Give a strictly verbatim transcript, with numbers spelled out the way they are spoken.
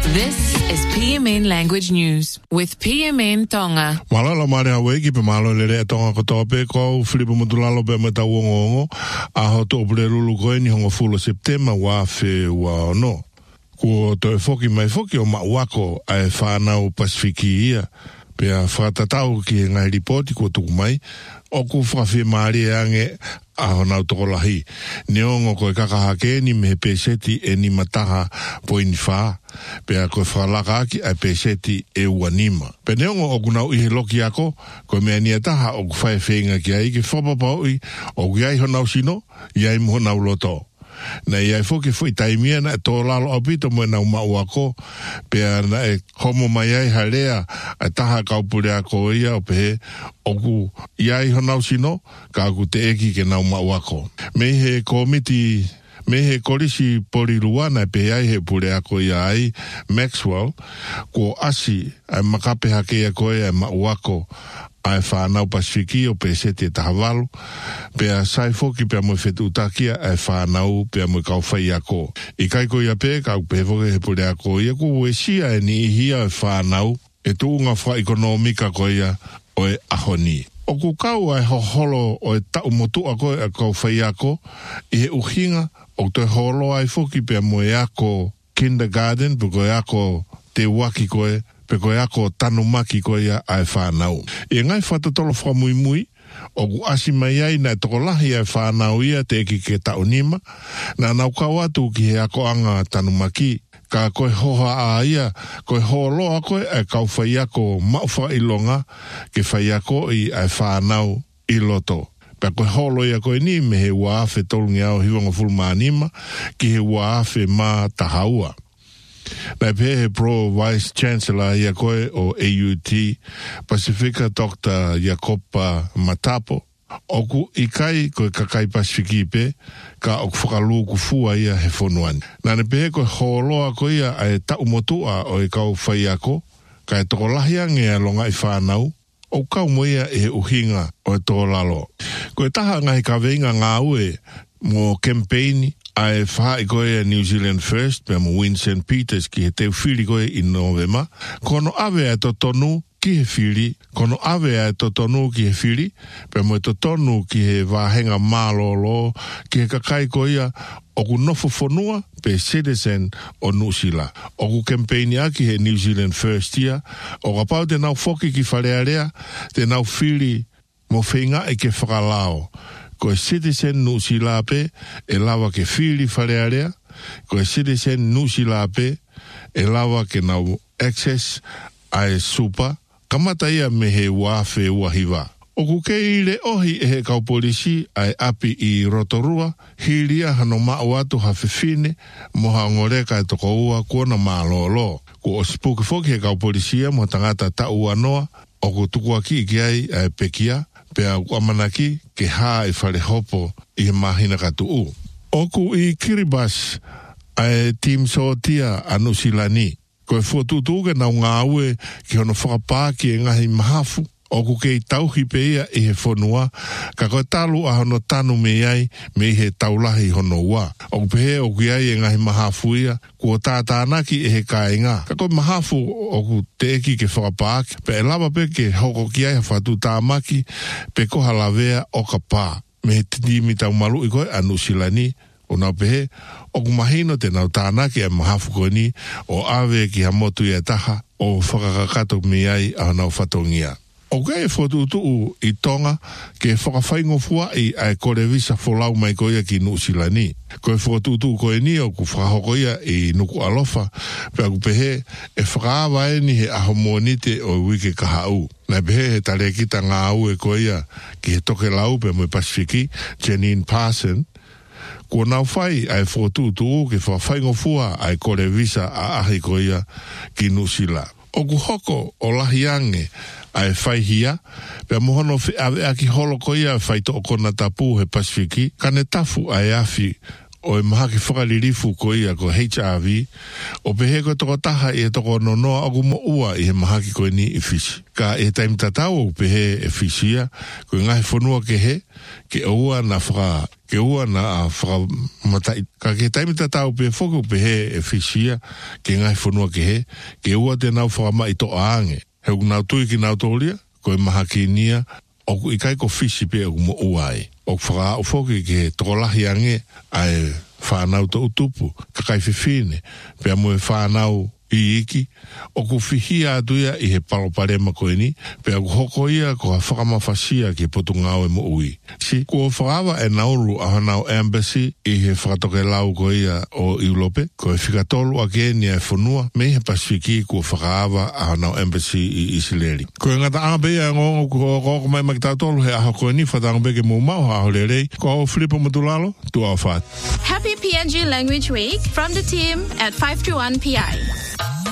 This is P M N Language News with P M N Tonga. Malala mare hawe ki pe malo lere tonga ko tope ko Filipo Mutulalo pe meta wongo a hoto brelulu ko ni hongo fulo September wa fe wa no. Ko to foki mai foki o ma wako ai fana o Pasifiki ia pe a fratatau ki ngai ripoti ko tu mai o ku fafe mare ange a hona utokolahi. Neongo koe kakahake ni me peseti e ni mataha po infa. Pe a koe whalaka aki a peseti e uanima. Pe neongo o kunau ihe loki ako, koe mea ni ataha o ku whae whenga ki ai ke whapapau i o ku iai honau sino, iai mo honau loto. Na iai foki fui taimia na e tō lalo apito mo e nau mau ako, pe a na e homo mai ai harea a taha kaupure ako ia o pehe o ku iai honau sino, ka ku te eki ke nau mau ako. Me he komiti, me he korisi poriruana pe ai he pure ako ia ai Maxwell, ko asi ai makape hake ako ia mau ako, ai whanau Pasifiki o pe sete tahavalu, pe a sai foki pe a mo fetu utakia ai whanau pe a mo kau whai ako. I kai ko ia pe, kau pe foke he pure ako ia ku wesia e ni ihia ai whanau, e tu unga wha ekonomika ko ia o e ahoni. O ku kau ai hoholo o e tau motu ako e kau whai ako, i he uhinga o te holo ai foki pe a mo e ako kindergarten, pe ko e ako te waki ko e, pe koe ako tanu maki koe ia ai whanau. I ngai whatatolo whamui mui, o ku asi mai ai na tokolahi ai whanau ia te eki ke taunima, na nau kau atu ki he ako anga tanu maki, ka koe hoha a ia, koe holoa koe ai kau whai ako mauwha ilonga, ke whai ako i ai whanau i loto. Pe koe holo ia koe ni me he waafe tolungi au hiwanga fulmanima, ki he waafe ma tahaua. Nai pe pro Vice Chancellor ia koe o A U T Pacifica Doctor Jacopa Matapo. Oku ikai koe kakai Pasifiki pe, ka oku whakalu ku fua ia he whonuani. Nane pe koe holoa koe ia ai tau motua o e kau whai ako, ka e toko lahiange a longa i whanau, o kau moia e uhinga o e tō lalo. Koe taha ngai ka veinga ngā ue mo campaigni, ai wha i koe New Zealand First, pe mo Win Saint Peters ki he teu whiri koe i novema, kono awe ai to tonu ki he whiri, kono awe ai to tonu ki he whiri, pe mo e to tonu ki he wāhenga mālolo, ki he kakai koe ia, o ku nofo whanua pe citizen o Nusila. O ku campaigni aki he New Zealand First ia, o ka pau te nau whoki ki wharearea, te nau whiri mo whinga e ke whakalao. Ko citizen Nusila pe e lawa ke whiri wharearea, ko citizen Nusila pe e lawa ke nau access ai super, kamata ia me he wafe wahiwa. O ku keile ohi e he kau polisi ai api i Rotorua, hiria hano mao atu hawhiwhine, moha ngoreka e toko ua kuona malolo. Ko o sipuki foki he kau polisia mo tangata tau anoa, o ku tukua ki ki ai ai pekia, pe a amanaki ke ha i whare hopo i he mahina katu u. Oku i Kiribati ai Tim Sotia anu silani. Koe fuatutu ke nau ngā ue ki hono whakapāki e ngahi mahafu. Oku ke i tauhi pe ia i he whanua, ka koe talu a hono tanu me ai me i he taulahi hono ua. Oku pe he oku iai e ngahi mahafu ia, kua tātānaki e he kāinga. Ka koe mahafu oku te eki ke whakapāki, pe e lava pe ke hoko ki ai hawhatu tāmaki, pe koha lavea o ka pā. Me he tini tau malu i koe anu silani, o nau pe he, oku mahino te nau tānaki e mahafu koe ni, o awe ki ha motu ia taha, o whakakakato me ai a nau whatongia. O kei e whatutu i Tonga ke whakawhaingofua i ai kore visa wholau mai koia ki Nusilani. Koe whatutu koe ni o ku whakahoko ia i nuku alofa, pe aku pehe e whakaawa e ni he ahomonite o wike kahau. Nai pehe he tare kita ngā au e koia ki he toke lau pe mo Pasifiki, Janine Parson, kua nau whai ai whatutu ke whakawhaingofua ai kore visa a ahi koia ki Nusila. O ku hoko o lahiange ai whai hia, pia mohono whi awe aki holo koia whai to o kona tapu he Pasifiki, kane tafu ai afi o e maha ki whakalirifu koia ko H R V, o pehe koe toko taha i e toko nonoa oku mo ua i he maha ki koe ni i fisi. Ka e taim tatau o pehe e fisia, koe ngahi whanua ke he, ke ua na whaka ke ua na a whaka matai. Ka ke taimi tatau pe foku pe he e fisia, ke ngai whanua ke he, ke ua te nau whaka mai to aange. He u nau tui ki nau tōlia, ko e maha ki nia, o ku ikai ko fisi pe e mo uai. O whaka o foki ke he tokolahi ange, ai whanau to utupu, kakai whiwhine, pe amu e whanau i iki, o ku whihia atuia i he paloparema koe ni, pe aku hoko ia ko ha whakamawhasia ke potu ngau e mo ui. Si, kua whakawa e nauru a hanau embassy i he whakatoke lau ko ia o Iulope, ko e whikatolu a Kenya e whanua, me he Pasifiki kua whakawa a hanau embassy i Isileri. Ko e ngata angabe ia ngongo ko koko mai makitatolu he aho koe ni whatangabe ke mou mau aho le rei, ko au Filipo Matulalo, tu au what. Happy P N G Language Week from the team at five two one P I.